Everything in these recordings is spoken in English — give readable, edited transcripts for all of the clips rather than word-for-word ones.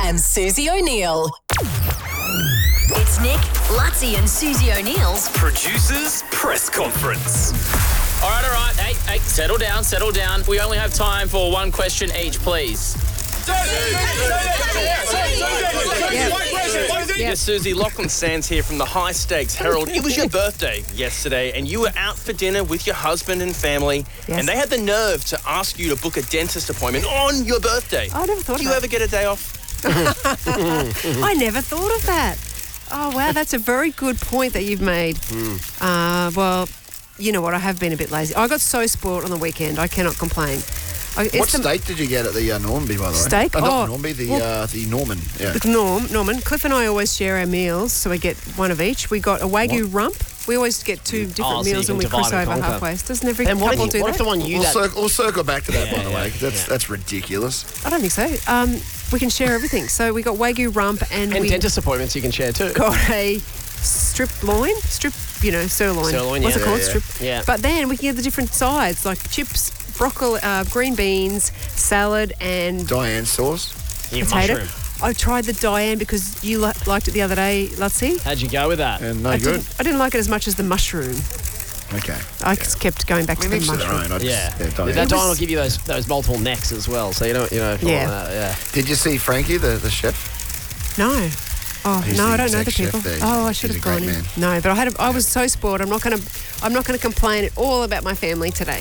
and Susie O'Neill. It's Nick, Lutzi and Susie O'Neill's Producers Press Conference. All right. Hey, settle down. We only have time for one question each, please. Yes, Susie, Lachlan Sands here from the High Stakes Herald. It was your birthday yesterday and you were out for dinner with your husband and family, and they had the nerve to ask you to book a dentist appointment on your birthday. I never thought of that. Do you ever get a day off? I never thought of that. Oh, wow, that's a very good point that you've made. Well, you know what, I have been a bit lazy. I got so spoiled on the weekend, I cannot complain. What steak did you get at the Normby, by the way? Steak? Not Normby, the Norman. Yeah. Norman. Cliff and I always share our meals, so we get one of each. We got a Wagyu rump. We always get two different meals and we cross over halfway. Doesn't every couple do that? What if the one you... We'll circle back to that, by the way, because that's ridiculous. I don't think so. We can share everything. So we got Wagyu rump and dentist appointments you can share too. Got a sirloin. Sirloin, What's it called? Yeah. Strip. Yeah. But then we can get the different sides, like chips, broccoli, green beans, salad, and Diane sauce. potato. Mushroom. I tried the Diane because you liked it the other day, Lutzi. How'd you go with that? And I good. didn't like it as much as the mushroom. Okay. I kept going back to the Each to their mushroom. own. That Diane. Diane will give you those multiple necks as well, so you don't, Yeah. Did you see Frankie, the chef? No. Oh He's no, the I don't know the exec chef people. there. I should He's have a gone great in. man. No, but I was so spoiled. I'm not going to complain at all about my family today.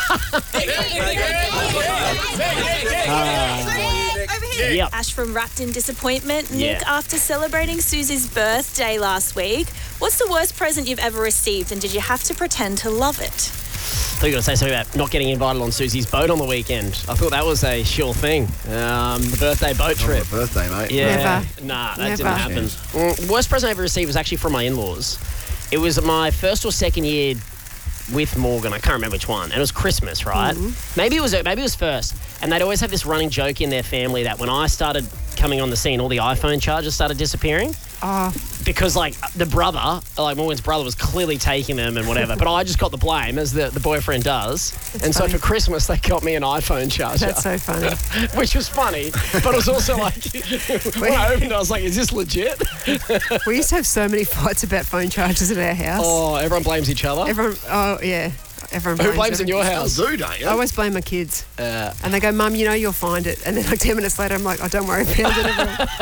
Yep. Ash from Wrapped in Disappointment. Nick, after celebrating Susie's birthday last week, what's the worst present you've ever received, and did you have to pretend to love it? I thought you were going to say something about not getting invited on Susie's boat on the weekend. I thought that was a sure thing. The birthday boat trip. Birthday, mate. Yeah. Never. Nah, that Never. didn't happen. Worst present I ever received was actually from my in-laws. It was my first or second year with Morgan. I can't remember which one. And it was Christmas, right? Mm-hmm. Maybe it was first. And they'd always have this running joke in their family that when I started coming on the scene, all the iPhone chargers started disappearing. Oh, Because, the brother, Morgan's brother was clearly taking them and whatever. But I just got the blame, as the boyfriend does. That's so funny. for Christmas, they got me an iPhone charger. that's so funny. Which was funny. But it was also when I opened it, I was like, is this legit? We used to have so many fights about phone chargers at our house. Oh, everyone blames each other? Everyone Who blames in your house? Do, don't you? I always blame my kids. And they go, Mum, you'll find it. And then 10 minutes later, I'm like, oh, don't worry about it.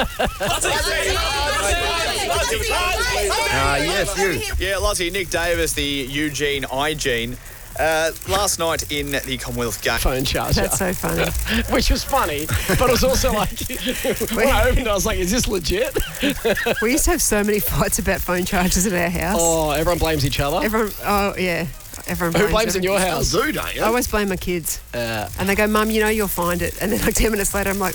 Yes, you. Yeah, Lottie, Nick Davis, the Eugene iGene. Last night in the Commonwealth Games. Phone charger. That's so funny. Which was funny, but it was also when I opened it, I was like, is this legit? We used to have so many fights about phone chargers at our house. Oh, everyone blames each other? Everyone Who blames in your house? Do, don't you? I always blame my kids. And they go, Mum, you'll find it. And then 10 minutes later, I'm like,